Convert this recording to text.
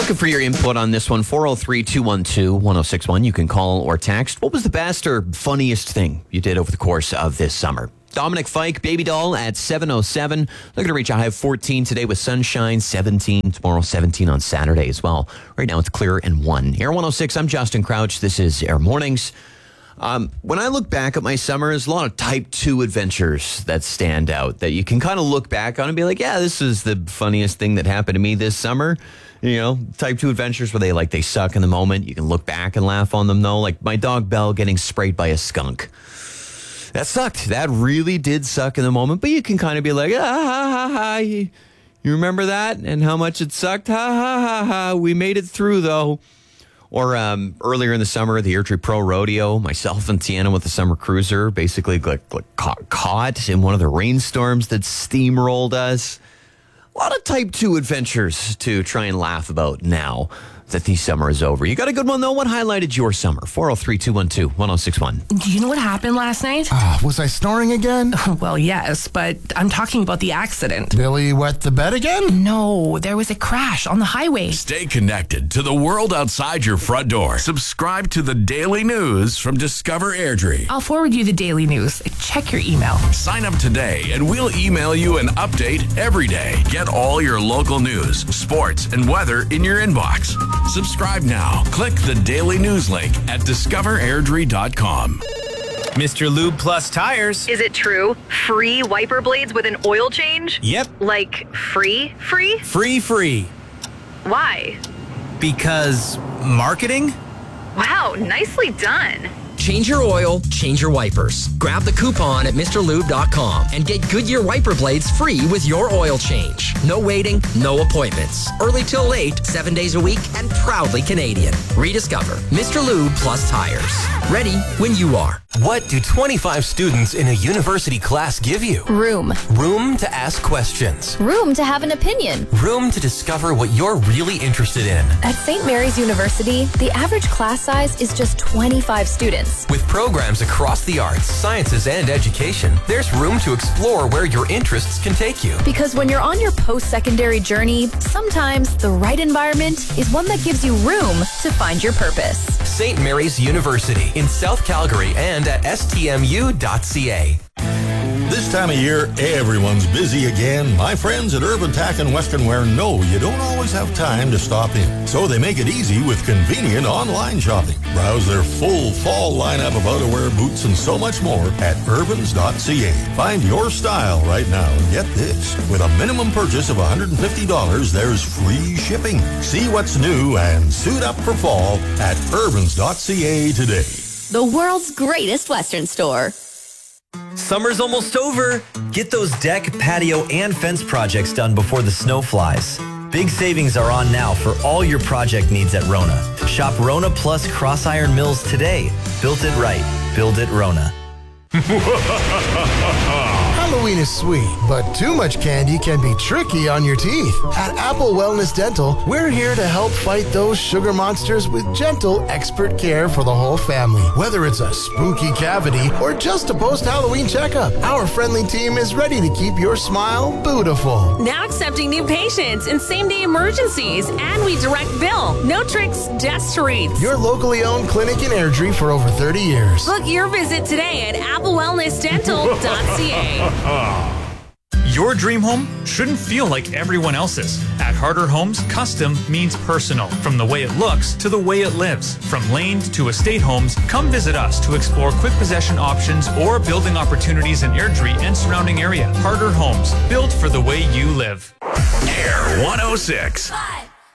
Looking for your input on this one, 403-212-1061. You can call or text. What was the best or funniest thing you did over the course of this summer? Dominic Fike, Baby Doll at 7:07. Looking to reach a high of 14 today with sunshine, 17 tomorrow, 17 on Saturday as well. Right now it's clear and 1. Air 106, I'm Justin Crouch. This is Air Mornings. When I look back at my summer, there's a lot of type 2 adventures that stand out that you can kind of look back on and be like, yeah, this is the funniest thing that happened to me this summer. You know, type 2 adventures where they suck in the moment. You can look back and laugh on them though. Like my dog Belle getting sprayed by a skunk. That sucked. That really did suck in the moment. But you can kind of be like, ha. You remember that and how much it sucked? Ha. We made it through though. Or earlier in the summer, the Airdrie Pro Rodeo, myself and Tiana with the summer cruiser, basically caught in one of the rainstorms that steamrolled us. A lot of type 2 adventures to try and laugh about now that the summer is over. You got a good one, though? What highlighted your summer? 403-212-1061. Do you know what happened last night? Was I snoring again? Well, yes, but I'm talking about the accident. Billy wet the bed again? No, there was a crash on the highway. Stay connected to the world outside your front door. Subscribe to the daily news from Discover Airdrie. I'll forward you the daily news. Check your email. Sign up today and we'll email you an update every day. Get all your local news, sports, and weather in your inbox. Subscribe now. Click the daily news link at discoverairdrie.com. Mr. Lube Plus Tires. Is it true? Free wiper blades with an oil change? Yep. Like free? Free. Why? Because marketing? Wow, nicely done. Change your oil, change your wipers. Grab the coupon at MrLube.com and get Goodyear wiper blades free with your oil change. No waiting, no appointments. Early till late, 7 days a week, and proudly Canadian. Rediscover Mr. Lube Plus Tires. Ready when you are. What do 25 students in a university class give you? Room. Room to ask questions. Room to have an opinion. Room to discover what you're really interested in. At St. Mary's University, the average class size is just 25 students. With programs across the arts, sciences, and education, there's room to explore where your interests can take you. Because when you're on your post-secondary journey, sometimes the right environment is one that gives you room to find your purpose. St. Mary's University in South Calgary and at stmu.ca. This time of year, everyone's busy again. My friends at Urban Tack and Western Wear know you don't always have time to stop in. So they make it easy with convenient online shopping. Browse their full fall lineup of outerwear, boots, and so much more at urbans.ca. Find your style right now and get this. With a minimum purchase of $150, there's free shipping. See what's new and suit up for fall at urbans.ca today. The world's greatest Western store. Summer's almost over. Get those deck, patio, and fence projects done before the snow flies. Big savings are on now for all your project needs at Rona. Shop Rona Plus Cross Iron Mills today. Built it right. Build it Rona. Halloween is sweet, but too much candy can be tricky on your teeth. At Apple Wellness Dental, we're here to help fight those sugar monsters with gentle, expert care for the whole family. Whether it's a spooky cavity or just a post-Halloween checkup, our friendly team is ready to keep your smile beautiful. Now accepting new patients in same-day emergencies, and we direct bill. No tricks, just treats. Your locally owned clinic in Airdrie for over 30 years. Book your visit today at applewellnessdental.ca. Your dream home shouldn't feel like everyone else's. At Harder Homes, custom means personal. From the way it looks to the way it lives. From laned to estate homes, come visit us to explore quick possession options or building opportunities in Airdrie and surrounding area. Harder Homes, built for the way you live. Air 106.